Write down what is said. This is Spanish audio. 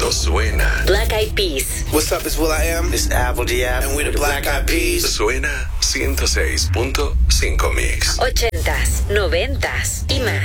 Esto suena. Black Eyed Peas. What's up, it's will.i.am. It's Apple D.App. And we're the Black Eyed Peas. Suena 106.5 Mix. 80s, 90s y más.